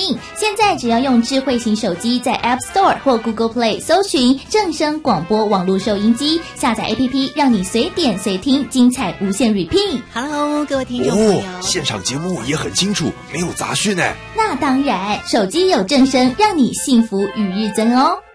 信。现在只要用智慧型手机在 App Store 或 Google Play 搜寻正声广播网络收音机，下载 APP， 让你随点随听，精彩无限 repeat。 Hello， 各位听众朋友， 现场节目也很清楚，没有杂讯呢。 那当然，手机有正声，让你幸福与日增哦。